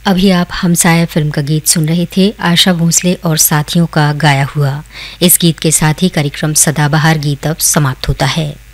अभी आप हमसाया फिल्म का गीत सुन रहे थे, आशा भोसले और साथियों का गाया हुआ। इस गीत के साथ ही कार्यक्रम सदाबहार गीत अब समाप्त होता है।